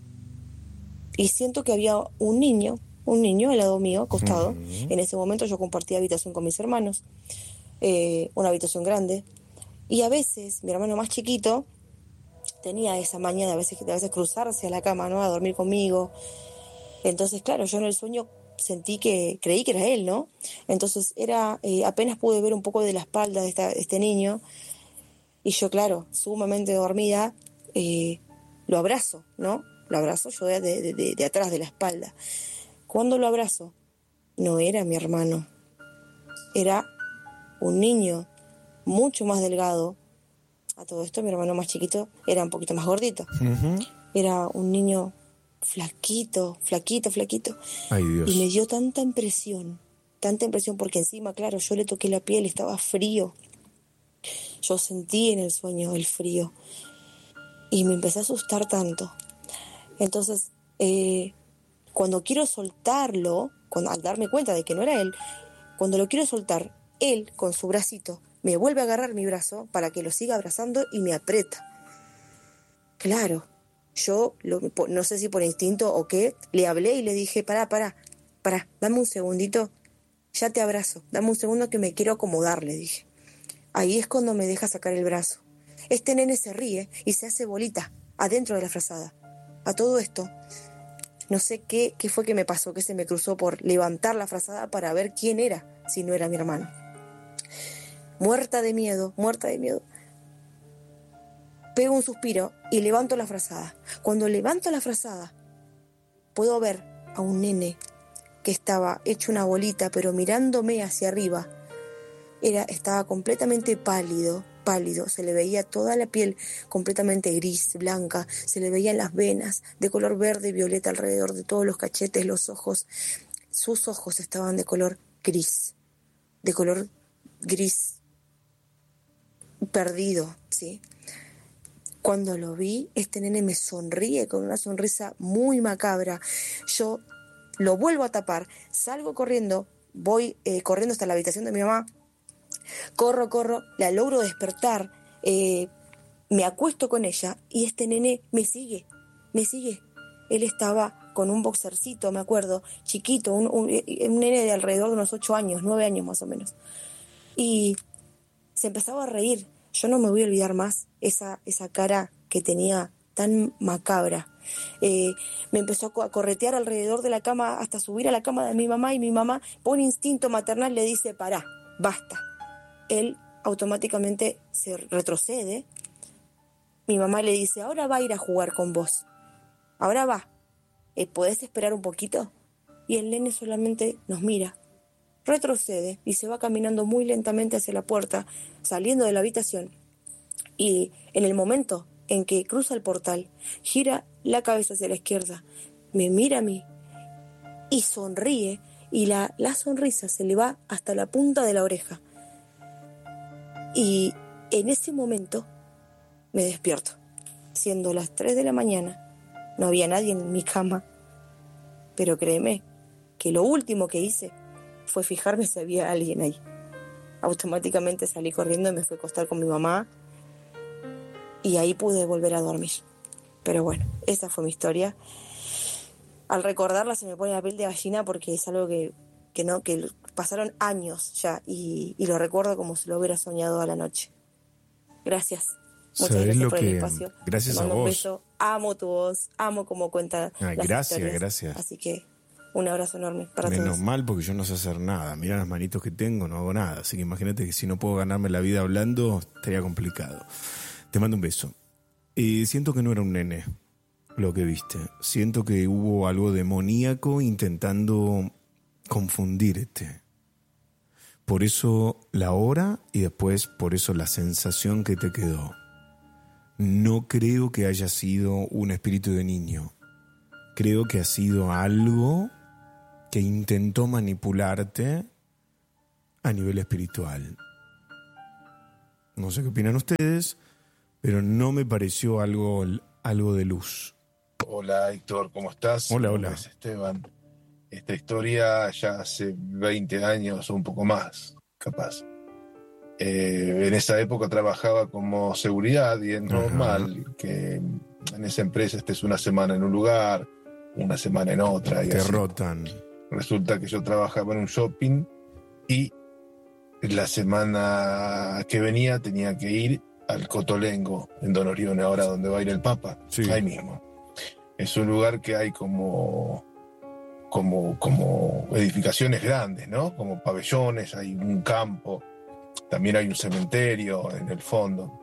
Y siento que había un niño, un niño al lado mío, acostado. Uh-huh. En ese momento yo compartía habitación con mis hermanos, eh, una habitación grande. Y a veces, mi hermano más chiquito tenía esa maña de a veces, de a veces cruzarse a la cama, ¿no? A dormir conmigo. Entonces, claro, yo en el sueño sentí que, creí que era él, ¿no? Entonces, era eh, apenas pude ver un poco de la espalda de, esta, de este niño. Y yo, claro, sumamente dormida, eh, lo abrazo, ¿no? Lo abrazo yo de, de, de, de atrás de la espalda. Cuando lo abrazo, no era mi hermano. Era un niño mucho más delgado. A todo esto, mi hermano más chiquito era un poquito más gordito. Uh-huh. Era un niño flaquito, flaquito, flaquito. Ay, Dios. Y me dio tanta impresión, tanta impresión, porque encima, claro, yo le toqué la piel, estaba frío. Yo sentí en el sueño el frío. Y me empecé a asustar tanto. Entonces, eh, cuando quiero soltarlo, cuando, al darme cuenta de que no era él, cuando lo quiero soltar, él, con su bracito, me vuelve a agarrar mi brazo para que lo siga abrazando y me aprieta. Claro, yo, lo, no sé si por instinto o qué, le hablé y le dije, pará, pará, pará, dame un segundito, ya te abrazo, dame un segundo que me quiero acomodar, le dije. Ahí es cuando me deja sacar el brazo. Este nene se ríe y se hace bolita adentro de la frazada. A todo esto, no sé qué, qué fue que me pasó, que se me cruzó por levantar la frazada para ver quién era, si no era mi hermano. Muerta de miedo, muerta de miedo, pego un suspiro y levanto la frazada. Cuando levanto la frazada, puedo ver a un nene que estaba hecho una bolita, pero mirándome hacia arriba. Era, estaba completamente pálido. pálido, se le veía toda la piel completamente gris, blanca, se le veían las venas de color verde y violeta alrededor de todos los cachetes, los ojos. Sus ojos estaban de color gris, de color gris perdido, ¿sí? Cuando lo vi, este nene me sonríe con una sonrisa muy macabra. Yo lo vuelvo a tapar, salgo corriendo, voy eh, corriendo hasta la habitación de mi mamá. Corro, corro, la logro despertar, eh, me acuesto con ella y este nene me sigue, me sigue. Él estaba con un boxercito, me acuerdo, chiquito, un, un, un nene de alrededor de unos ocho años, nueve años más o menos. Y se empezaba a reír. Yo no me voy a olvidar más esa, esa cara que tenía tan macabra. Eh, me empezó a corretear alrededor de la cama hasta subir a la cama de mi mamá y mi mamá, por instinto maternal, le dice, pará, basta. Él automáticamente se retrocede. Mi mamá le dice, ahora va a ir a jugar con vos. Ahora va. Eh, ¿Podés esperar un poquito? Y el nene solamente nos mira. Retrocede y se va caminando muy lentamente hacia la puerta, saliendo de la habitación. Y en el momento en que cruza el portal, gira la cabeza hacia la izquierda, me mira a mí y sonríe. Y la, la sonrisa se le va hasta la punta de la oreja. Y en ese momento me despierto, siendo las tres de la mañana. No había nadie en mi cama, pero créeme que lo último que hice fue fijarme si había alguien ahí. Automáticamente salí corriendo y me fui a acostar con mi mamá y ahí pude volver a dormir. Pero bueno, esa fue mi historia. Al recordarla se me pone la piel de gallina porque es algo que, que no, que pasaron años ya y, y lo recuerdo como si lo hubiera soñado a la noche. Gracias. Muchas gracias lo por que, el espacio. Gracias Te a mando vos. un beso. Amo tu voz, amo cómo cuenta ah, las gracias, historias. Gracias. Así que Un abrazo enorme para Menos todos. mal, porque yo no sé hacer nada. Mirá las manitos que tengo, no hago nada. Así que imagínate que si no puedo ganarme la vida hablando, estaría complicado. Te mando un beso. Eh, siento que no era un nene lo que viste. Siento que hubo algo demoníaco intentando confundirte. Por eso la hora y después por eso la sensación que te quedó. No creo que haya sido un espíritu de niño. Creo que ha sido algo que intentó manipularte a nivel espiritual. No sé qué opinan ustedes, pero no me pareció algo, algo de luz. Hola Héctor, ¿cómo estás? Hola, Mi hola. nombre es Esteban. Esta historia ya hace veinte años o un poco más, capaz. Eh, en esa época trabajaba como seguridad y es normal Ajá. que en esa empresa estés una semana en un lugar, una semana en otra. Y Te así. rotan. Resulta que yo trabajaba en un shopping y la semana que venía tenía que ir al Cotolengo, en Don Orione, ahora donde va a ir el Papa, sí. Ahí mismo. Es un lugar que hay como, como, como edificaciones grandes, ¿no? Como pabellones, hay un campo, también hay un cementerio en el fondo.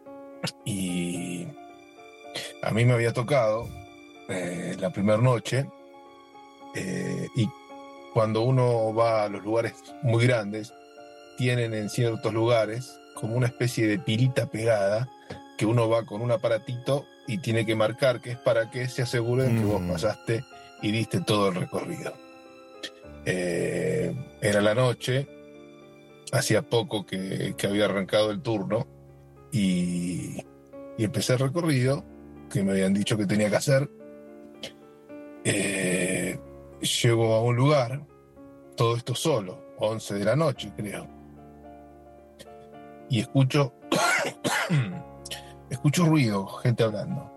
Y a mí me había tocado eh, la primera noche, eh, y cuando uno va a los lugares muy grandes, tienen en ciertos lugares como una especie de pilita pegada, que uno va con un aparatito y tiene que marcar que es para que se aseguren mm. que vos pasaste y diste todo el recorrido. Eh, era la noche, hacía poco que, que había arrancado el turno y, y empecé el recorrido que me habían dicho que tenía que hacer. Eh, llego a un lugar, todo esto solo, once de la noche creo, y escucho escucho ruido, gente hablando,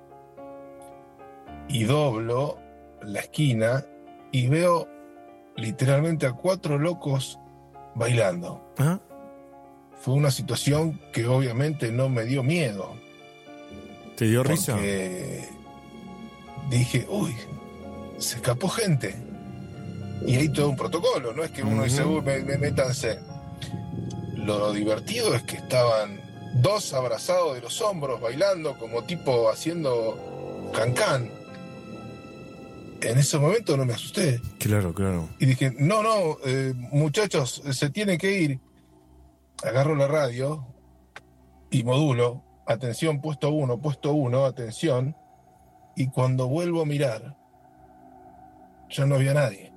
y doblo la esquina y veo literalmente a cuatro locos bailando. ¿Ah? Fue una situación que obviamente no me dio miedo. ¿Te dio risa? Porque dije, uy, se escapó gente. Y hay todo un protocolo, no es que uno uh-huh. dice, uy, me, me, métanse. Lo divertido es que estaban dos abrazados de los hombros, bailando, como tipo haciendo cancán. En ese momento no me asusté. Claro, claro. Y dije, no, no, eh, muchachos, se tienen que ir. Agarro la radio y modulo, atención, puesto uno, puesto uno, atención. Y cuando vuelvo a mirar, ya no había nadie.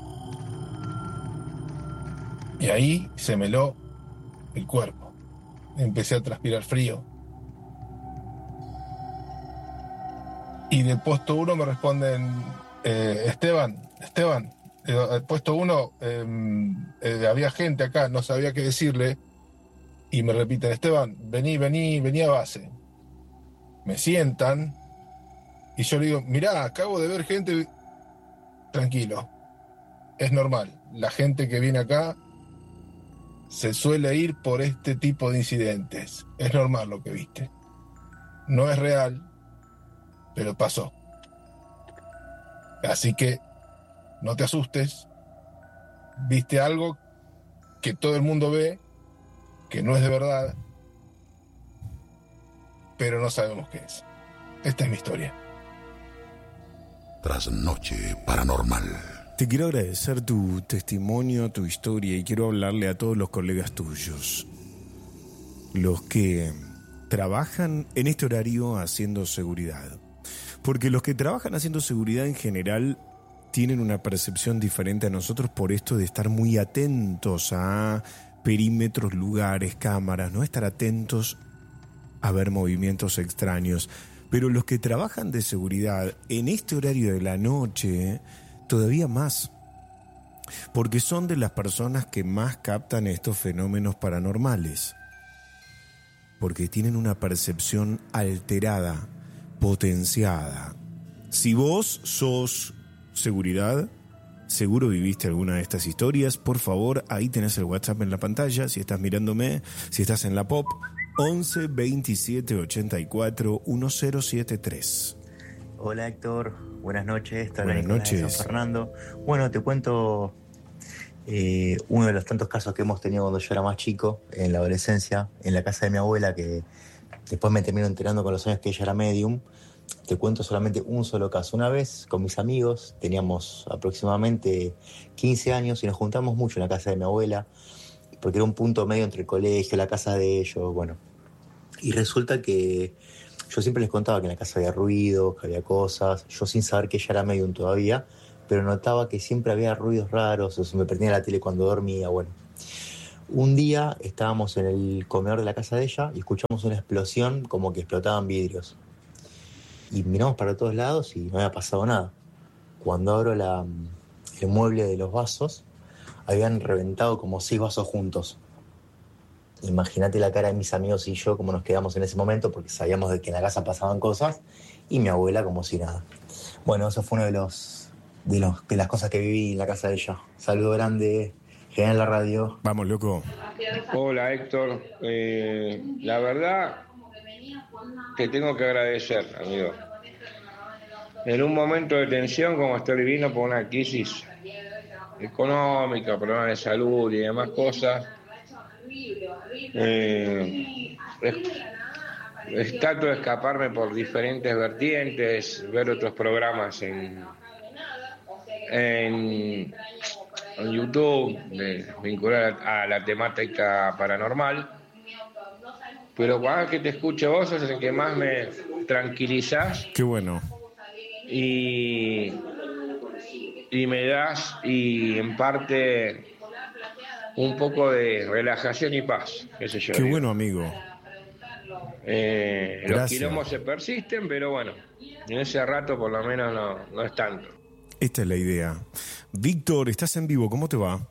Y ahí se me heló el cuerpo. Empecé a transpirar frío. Y del puesto uno me responden, eh, Esteban, Esteban, eh, puesto uno, eh, eh, había gente acá, no sabía qué decirle. Y me repiten, Esteban, vení, vení, vení a base. Me sientan y yo le digo, mirá, acabo de ver gente. Tranquilo, es normal. La gente que viene acá se suele ir por este tipo de incidentes. Es normal lo que viste. No es real, pero pasó. Así que no te asustes. Viste algo que todo el mundo ve, que no es de verdad, pero no sabemos qué es. Esta es mi historia. Trasnoche Paranormal. Te quiero agradecer tu testimonio, tu historia, y quiero hablarle a todos los colegas tuyos, los que trabajan en este horario haciendo seguridad. Porque los que trabajan haciendo seguridad en general tienen una percepción diferente a nosotros por esto de estar muy atentos a perímetros, lugares, cámaras, no estar atentos a ver movimientos extraños. Pero los que trabajan de seguridad en este horario de la noche, todavía más, porque son de las personas que más captan estos fenómenos paranormales, porque tienen una percepción alterada, potenciada. Si vos sos seguridad, seguro viviste alguna de estas historias, por favor, ahí tenés el WhatsApp en la pantalla, si estás mirándome, si estás en la pop, once veintisiete ochenta y cuatro diez setenta y tres. Hola Héctor, buenas noches. Buenas noches. De San Fernando. Bueno, te cuento eh, uno de los tantos casos que hemos tenido cuando yo era más chico, en la adolescencia, en la casa de mi abuela, que después me termino enterando con los años que ella era medium. Te cuento solamente un solo caso. Una vez con mis amigos, teníamos aproximadamente quince años y nos juntamos mucho en la casa de mi abuela, porque era un punto medio entre el colegio, la casa de ellos, bueno. Y resulta que yo siempre les contaba que en la casa había ruido, que había cosas, yo sin saber que ella era medium todavía, pero notaba que siempre había ruidos raros, o se me prendía la tele cuando dormía, bueno. Un día estábamos en el comedor de la casa de ella y escuchamos una explosión, como que explotaban vidrios. Y miramos para todos lados y no había pasado nada. Cuando abro la, el mueble de los vasos, habían reventado como seis vasos juntos. Imagínate la cara de mis amigos y yo, cómo nos quedamos en ese momento, porque sabíamos de que en la casa pasaban cosas, y mi abuela como si nada. Bueno, eso fue uno de los de, los, de las cosas que viví en la casa de ella. Saludo grande, genial la radio. Vamos, loco. Hola, Héctor. Eh, la verdad, te tengo que agradecer, amigo. En un momento de tensión, como estoy viviendo por una crisis económica, problemas de salud y demás cosas, Eh, es, trato de escaparme por diferentes vertientes, ver otros programas en, en, en YouTube, de, vincular a, a la temática paranormal, pero cada que te escucho vos es el que más me tranquilizás. Qué bueno. Y, y me das, y en parte, un poco de relajación y paz, qué sé yo. Qué digo. bueno, amigo. Eh, los Gracias. quilombos se persisten, pero bueno, en ese rato por lo menos no, no es tanto. Esta es la idea. Víctor, estás en vivo, ¿cómo te va?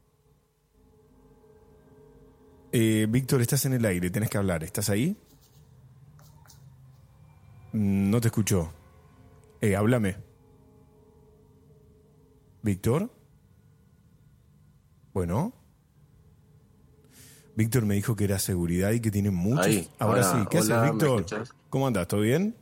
Eh, Víctor, estás en el aire, tenés que hablar. ¿Estás ahí? No te escuchó. Eh, háblame. ¿Víctor? Bueno. Víctor me dijo que era seguridad y que tiene muchos. Ahí, Ahora hola, sí. ¿Qué hola, haces, ¿me Víctor? escuchás? ¿Cómo andás? ¿Todo bien?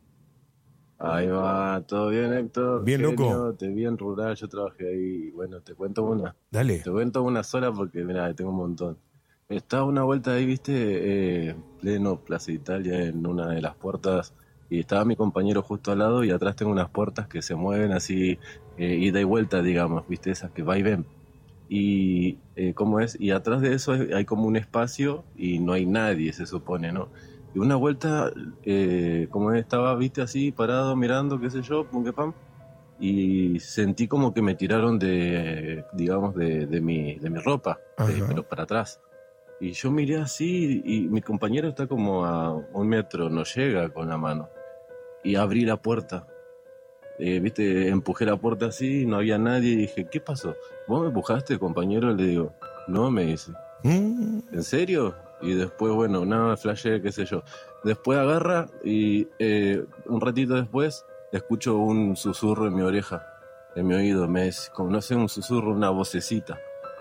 Ahí va, todo bien, Héctor. Bien, Genio, loco. Te vi en rural, yo trabajé ahí. Bueno, te cuento una. Dale. Te cuento una sola porque, mira, tengo un montón. Estaba una vuelta ahí, viste, eh, pleno Plaza Italia, en una de las puertas, y estaba mi compañero justo al lado, y atrás tengo unas puertas que se mueven así, eh, ida y vuelta, digamos, viste, esas que va y ven. Y, eh, ¿cómo es? Y atrás de eso hay hay como un espacio y no hay nadie, se supone, ¿no? Y una vuelta, eh, como estaba, viste, así, parado, mirando, qué sé yo, pum, que pam, y sentí como que me tiraron de, digamos, de, de, mi, de mi ropa, de- Ajá. pero para atrás. Y yo miré así, y mi compañero está como a un metro, no llega con la mano. Y abrí la puerta. Eh, viste, empujé la puerta así, no había nadie, y dije, ¿qué pasó? ¿Vos me empujaste, compañero? Le digo, no, me dice. Mm. ¿En serio? Y después, bueno, nada, flashé, qué sé yo. Después agarra y eh, un ratito después escucho un susurro en mi oreja, en mi oído. Me dice, como no sé, un susurro, una vocecita.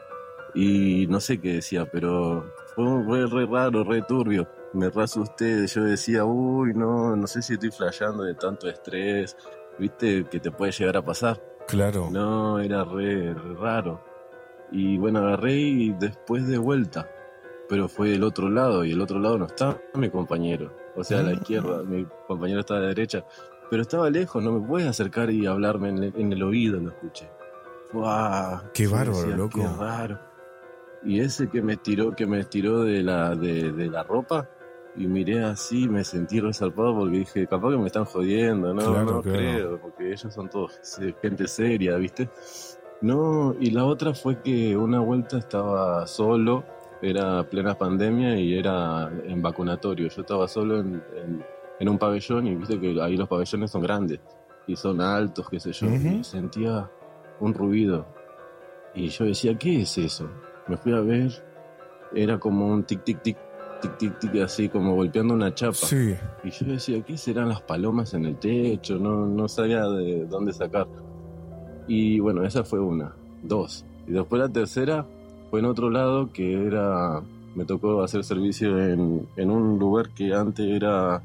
Y no sé qué decía, pero fue un re, re raro, re turbio. Me re asusté, yo decía, uy, no, no sé si estoy flasheando de tanto estrés, viste, que te puede llegar a pasar. Claro. No, era re, re raro. Y bueno, agarré y después de vuelta, pero fue del otro lado, y el otro lado no estaba mi compañero. O sea, a la Ah. izquierda, mi compañero estaba a la derecha, pero estaba lejos, no me puedes acercar y hablarme en el, en el oído, lo escuché. ¡Wow! Qué Yo bárbaro, decía, loco. Qué raro. Y ese que me tiró, que me tiró de la, de, de la ropa, y miré así, me sentí resarpado porque dije, capaz que me están jodiendo, no, Claro, no claro. creo, porque ellos son todos eh, gente seria, ¿viste? No, y la otra fue que una vuelta estaba solo, era plena pandemia y era en vacunatorio. Yo estaba solo en, en, en un pabellón, y viste que ahí los pabellones son grandes y son altos, qué sé yo, Ujú. y sentía un ruido. Y yo decía, ¿qué es eso? Me fui a ver, era como un tic, tic, tic, tic, tic, tic, así como golpeando una chapa. Sí. Y yo decía, ¿qué serán las palomas en el techo? No, no sabía de dónde sacar. Y bueno, esa fue una. Dos. Y después la tercera fue en otro lado, que era... Me tocó hacer servicio en, en un lugar que antes era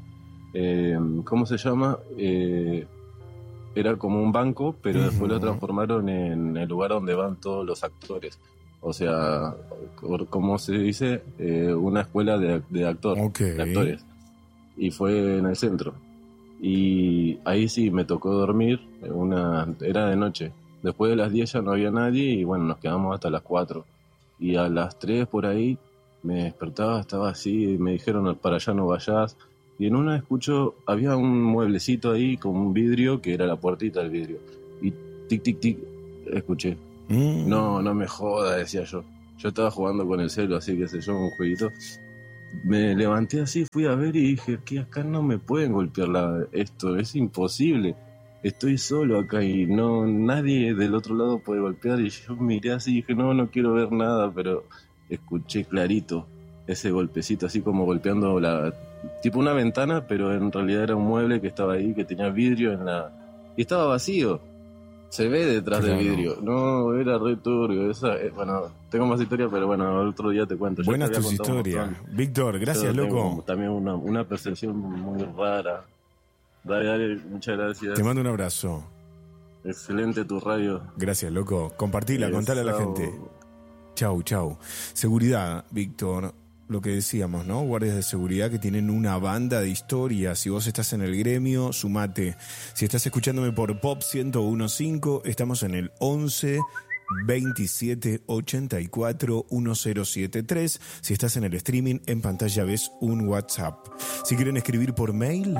eh, ¿cómo se llama? Eh, era como un banco, pero después Ujú. lo transformaron en el lugar donde van todos los actores. O sea, como se dice, eh, una escuela de, de, actor, Ok. de actores. Y fue en el centro. Y ahí sí me tocó dormir, una, era de noche. Después de las diez ya no había nadie y bueno, nos quedamos hasta las cuatro. Y a las tres por ahí me despertaba, estaba así, me dijeron para allá no vayas. Y en una escucho, había un mueblecito ahí con un vidrio que era la puertita del vidrio. Y tic, tic, tic, escuché. Mm. No, no me joda, decía yo. Yo estaba jugando con el celo, así que sé yo, un jueguito. Me levanté así, fui a ver y dije, que acá no me pueden golpear la, esto, es imposible. Estoy solo acá y no nadie del otro lado puede golpear. Y yo miré así y dije, no, no quiero ver nada, pero escuché clarito ese golpecito, así como golpeando la, tipo una ventana, pero en realidad era un mueble que estaba ahí, que tenía vidrio en la... y estaba vacío. Se ve detrás Claro. del vidrio. No, era re turbio. Esa, eh, bueno, tengo más historia, pero bueno, otro día te cuento. Yo Buenas te había tus contado un historias. montón. Víctor, gracias, Yo tengo loco. también una, una percepción muy rara. Dale, dale, muchas gracias. Te mando un abrazo. Excelente tu radio. Gracias, loco. Compartila, Eh, contale a la chau. gente. Chau, chau. Seguridad, Víctor. Lo que decíamos, ¿no? Guardias de seguridad que tienen una banda de historias. Si vos estás en el gremio, sumate. Si estás escuchándome por Pop ciento uno punto cinco, estamos en el once veintisiete ochenta y cuatro mil setenta y tres. Si estás en el streaming, en pantalla ves un WhatsApp. Si quieren escribir por mail,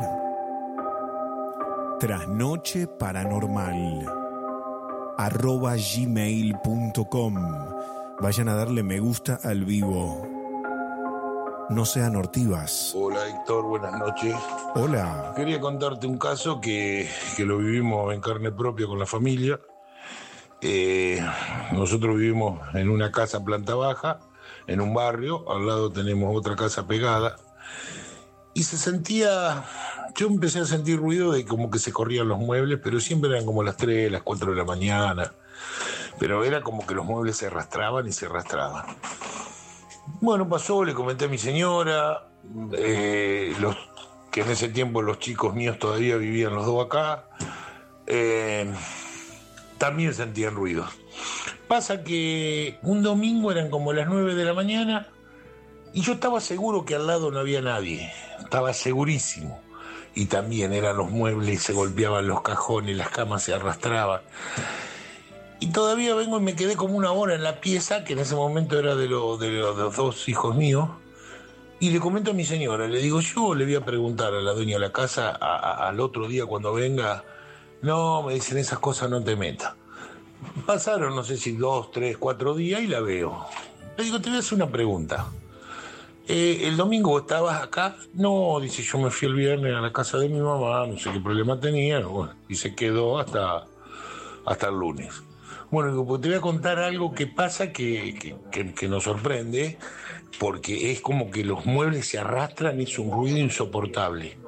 trasnoche paranormal arroba gmail punto com. Vayan a darle me gusta al vivo. No sean hortivas. Hola Héctor, buenas noches. Hola. Quería contarte un caso que, que lo vivimos en carne propia con la familia. Eh, nosotros vivimos en una casa planta baja, en un barrio, al lado tenemos otra casa pegada. Y se sentía, yo empecé a sentir ruido de como que se corrían los muebles, pero siempre eran como las tres, las cuatro de la mañana. Pero era como que los muebles se arrastraban y se arrastraban. Bueno, pasó, le comenté a mi señora, eh, los, que en ese tiempo los chicos míos todavía vivían los dos acá, eh, también sentían ruidos. Pasa que un domingo eran como las nueve de la mañana y yo estaba seguro que al lado no había nadie, estaba segurísimo. Y también eran los muebles, se golpeaban los cajones, las camas se arrastraban. Y todavía vengo y me quedé como una hora en la pieza, que en ese momento era de, lo, de, lo, de los dos hijos míos, y le comento a mi señora, le digo, yo le voy a preguntar a la dueña de la casa a, a, al otro día cuando venga. No, me dicen, esas cosas no te metas. Pasaron, no sé si dos, tres, cuatro días y la veo. Le digo, te voy a hacer una pregunta. Eh, ¿El domingo estabas acá? No, dice, yo me fui el viernes a la casa de mi mamá, no sé qué problema tenía, bueno, y se quedó hasta, hasta el lunes. Bueno, digo, pues te voy a contar algo que pasa que, que, que, que nos sorprende, porque es como que los muebles se arrastran, es un ruido insoportable.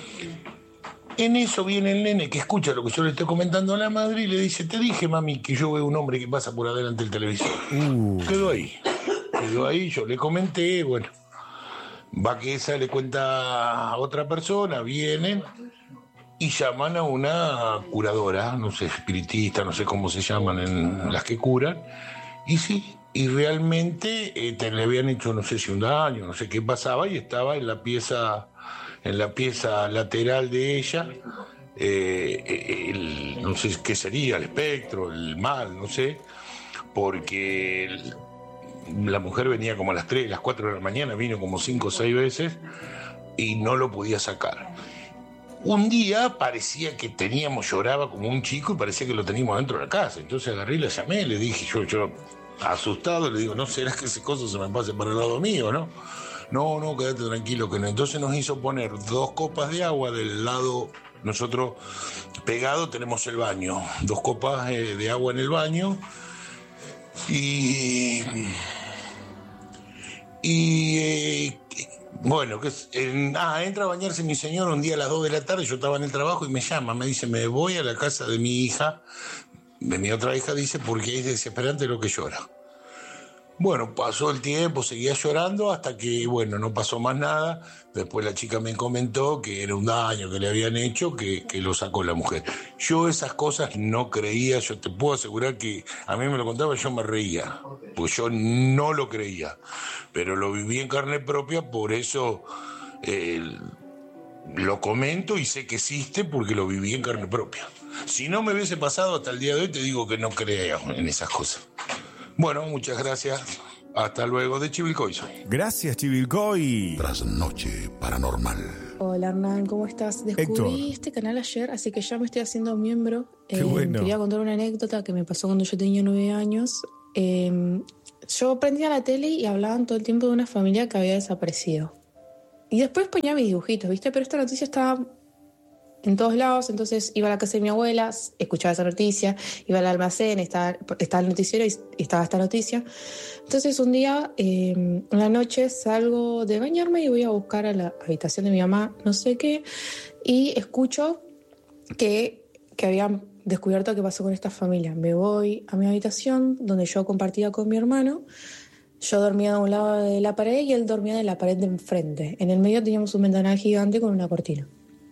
En eso viene el nene que escucha lo que yo le estoy comentando a la madre y le dice, te dije, mami, que yo veo un hombre que pasa por adelante del televisor. Uh. Quedó ahí, quedó ahí, yo le comenté, bueno, va que esa le cuenta a otra persona, vienen y llaman a una curadora, no sé, espiritista, no sé cómo se llaman en las que curan, y sí, y realmente eh, te, le habían hecho no sé si un daño, no sé qué pasaba, y estaba en la pieza, en la pieza lateral de ella, eh, el, no sé qué sería, el espectro, el mal, no sé, porque el, la mujer venía como a las tres, las cuatro de la mañana, vino como cinco o seis veces, y no lo podía sacar. Un día parecía que teníamos, lloraba como un chico y parecía que lo teníamos dentro de la casa. Entonces agarré y la llamé, le dije, yo, yo asustado, le digo, ¿no será que ese coso se me pase para el lado mío, no? No, no, quédate tranquilo que no. Entonces nos hizo poner dos copas de agua del lado, nosotros pegado tenemos el baño, dos copas eh, de agua en el baño y... Y... Eh, Bueno, que es, en, ah, entra a bañarse mi señor un día a las dos de la tarde, yo estaba en el trabajo y me llama, me dice, me voy a la casa de mi hija, de mi otra hija, dice, porque es desesperante lo que llora. Bueno, pasó el tiempo, seguía llorando hasta que, bueno, no pasó más nada. Después la chica me comentó que era un daño que le habían hecho, que, que lo sacó la mujer. Yo esas cosas no creía, yo te puedo asegurar que a mí me lo contaba, yo me reía, pues yo no lo creía, pero lo viví en carne propia, por eso eh, lo comento y sé que existe porque lo viví en carne propia. Si no me hubiese pasado hasta el día de hoy, te digo que no creo en esas cosas. Bueno, muchas gracias. Hasta luego de Chivilcoy. Gracias, Chivilcoy. Trasnoche Paranormal. Hola Hernán, ¿cómo estás? Descubrí Héctor. este canal ayer, así que ya me estoy haciendo miembro. Qué Eh, bueno. Quería contar una anécdota que me pasó cuando yo tenía nueve años. Eh, yo prendía la tele y hablaban todo el tiempo de una familia que había desaparecido. Y después ponía mis dibujitos, ¿viste? Pero esta noticia estaba en todos lados, entonces iba a la casa de mi abuela, escuchaba esa noticia, iba al almacén, estaba, estaba el noticiero y estaba esta noticia. Entonces un día, eh, en la noche, salgo de bañarme y voy a buscar a la habitación de mi mamá, no sé qué, y escucho que, que habían descubierto qué pasó con esta familia. Me voy a mi habitación, donde yo compartía con mi hermano. Yo dormía de un lado de la pared y él dormía de la pared de enfrente. En el medio teníamos un ventanal gigante con una cortina.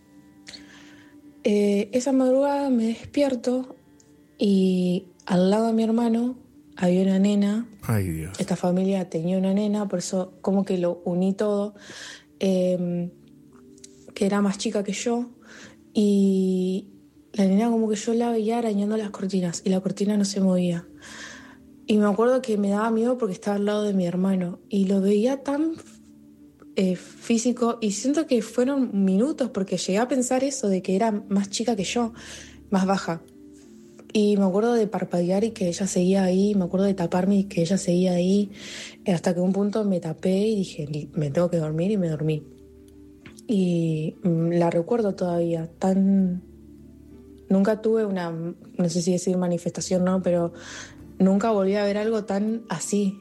Eh, esa madrugada me despierto y al lado de mi hermano había una nena. Ay, Dios. Esta familia tenía una nena, por eso como que lo uní todo, eh, que era más chica que yo, y la nena como que yo la veía arañando las cortinas y la cortina no se movía. Y me acuerdo que me daba miedo porque estaba al lado de mi hermano y lo veía tan eh, físico, y siento que fueron minutos porque llegué a pensar eso, de que era más chica que yo, más baja. Y me acuerdo de parpadear y que ella seguía ahí, me acuerdo de taparme y que ella seguía ahí, hasta que un punto me tapé y dije, me tengo que dormir, y me dormí. Y mm, la recuerdo todavía, tan... Nunca tuve una, no sé si decir manifestación, no, pero nunca volví a ver algo tan así.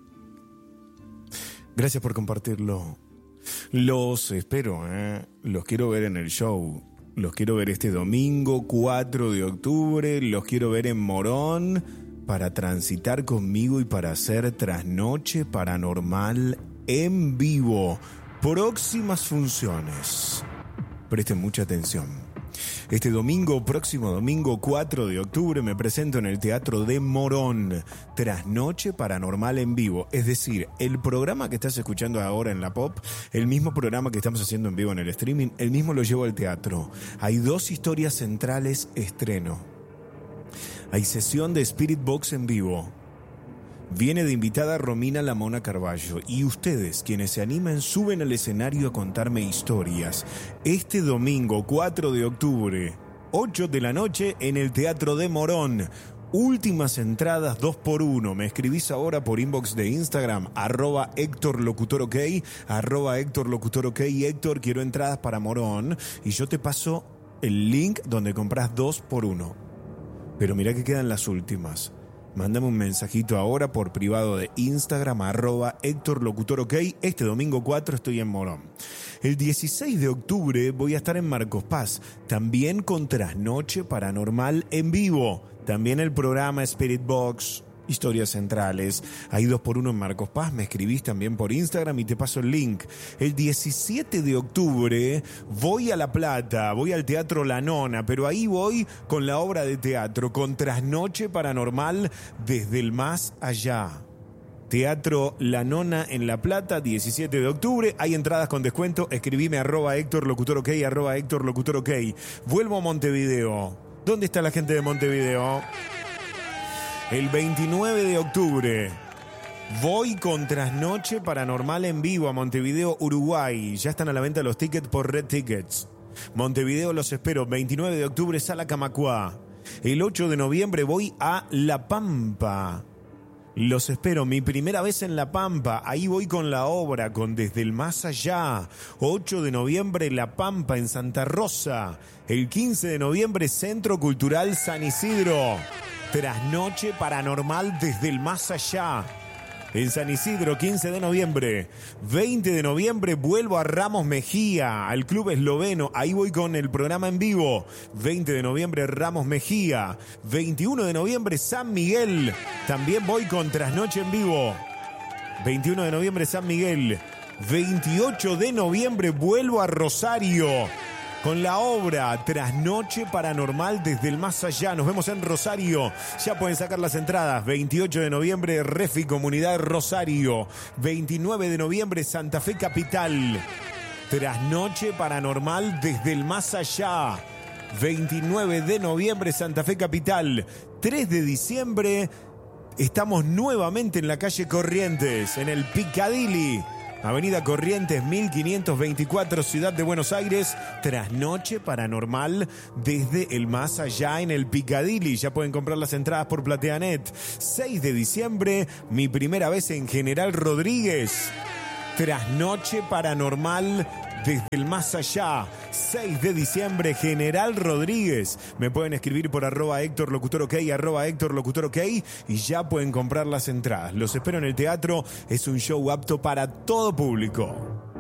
Gracias por compartirlo. Los espero, ¿eh? Los quiero ver en el show. Los quiero ver este domingo cuatro de octubre. Los quiero ver en Morón para transitar conmigo y para hacer Trasnoche Paranormal en vivo. Próximas funciones. Presten mucha atención. Este domingo, próximo domingo cuatro de octubre, me presento en el Teatro de Morón, Trasnoche Paranormal en vivo. Es decir, el programa que estás escuchando ahora en la Pop, el mismo programa que estamos haciendo en vivo en el streaming, el mismo lo llevo al teatro. Hay dos historias centrales estreno. Hay sesión de Spirit Box en vivo. Viene de invitada Romina La Mona Carballo, y ustedes, quienes se animen, suben al escenario a contarme historias. Este domingo, cuatro de octubre, ocho de la noche, en el Teatro de Morón. Últimas entradas dos por uno. Me escribís ahora por inbox de Instagram, arroba Héctor Locutor OK, arroba Héctor Locutor OK. Héctor, quiero entradas para Morón, y yo te paso el link donde compras dos por uno. Pero mirá que quedan las últimas. Mándame un mensajito ahora por privado de Instagram, arroba Héctor Locutor OK. Este domingo cuatro estoy en Morón. El dieciséis de octubre voy a estar en Marcos Paz, también con Trasnoche Paranormal en vivo. También el programa Spirit Box, historias centrales. Hay dos por uno en Marcos Paz. Me escribís también por Instagram y te paso el link. El diecisiete de octubre voy a La Plata, voy al Teatro La Nona, pero ahí voy con la obra de teatro, con Trasnoche Paranormal desde el más allá. Teatro La Nona en La Plata, diecisiete de octubre. Hay entradas con descuento. Escribime arroba Héctor Locutor OK, arroba Héctor Locutor OK. Vuelvo a Montevideo. ¿Dónde está la gente de Montevideo? El veintinueve de octubre voy con Trasnoche Paranormal en vivo a Montevideo, Uruguay. Ya están a la venta los tickets por Red Tickets. Montevideo los espero. veintinueve de octubre, Sala Camacuá. El ocho de noviembre voy a La Pampa. Los espero, mi primera vez en La Pampa. Ahí voy con la obra, con Desde el Más Allá. ocho de noviembre, La Pampa, en Santa Rosa. El quince de noviembre, Centro Cultural San Isidro. Trasnoche Paranormal desde el Más Allá. En San Isidro, quince de noviembre. veinte de noviembre vuelvo a Ramos Mejía, al Club Esloveno. Ahí voy con el programa en vivo. veinte de noviembre, Ramos Mejía. veintiuno de noviembre, San Miguel. También voy con Trasnoche en vivo. veintiuno de noviembre San Miguel. veintiocho de noviembre vuelvo a Rosario con la obra Trasnoche Paranormal desde el más allá. Nos vemos en Rosario. Ya pueden sacar las entradas. veintiocho de noviembre Refi Comunidad Rosario. veintinueve de noviembre Santa Fe Capital. Trasnoche Paranormal desde el más allá. veintinueve de noviembre Santa Fe Capital. tres de diciembre estamos nuevamente en la calle Corrientes, en el Piccadilly. Avenida Corrientes mil quinientos veinticuatro, Ciudad de Buenos Aires. Trasnoche Paranormal desde el más allá en el Piccadilly. Ya pueden comprar las entradas por Plateanet. seis de diciembre, mi primera vez en General Rodríguez. Trasnoche Paranormal desde el más allá. seis de diciembre, General Rodríguez. Me pueden escribir por arroba Héctor Locutor OK, arroba Héctor Locutor OK, y ya pueden comprar las entradas. Los espero en el teatro. Es un show apto para todo público.